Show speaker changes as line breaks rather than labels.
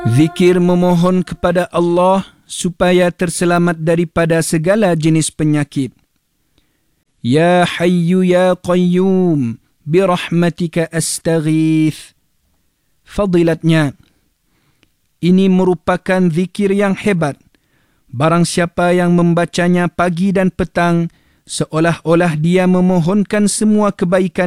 Zikir memohon kepada Allah supaya terselamat daripada segala jenis penyakit. Ya Hayyu Ya Qayyum birahmatika astaghith. Fadilatnya, ini merupakan zikir yang hebat. Barang siapa yang membacanya pagi dan petang, seolah-olah dia memohonkan semua kebaikan